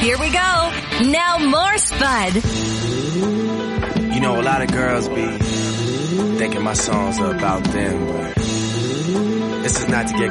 Here we go. Now more Spud. You know, a lot of girls be thinking my songs are about them, but this is not to get